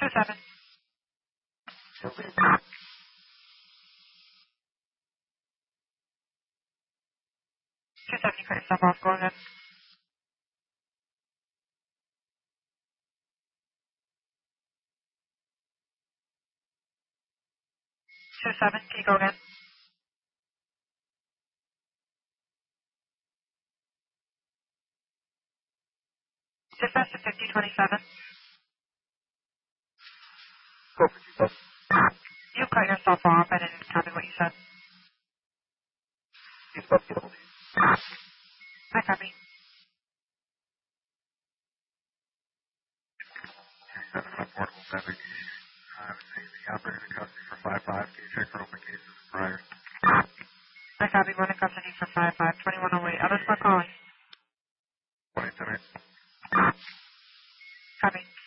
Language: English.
27. 270, clear step off, go ahead. 27, can you go again? Dispatch to 5027. Go 57. You cut yourself off. I didn't copy what you said. You stop the LD. I copy. 7 portable traffic. I'm seeing the operator in custody for 5-5. Can you check for open cases prior? I copy. One in custody for 5-5. 2108. Others not calling. 20 tonight. Copy.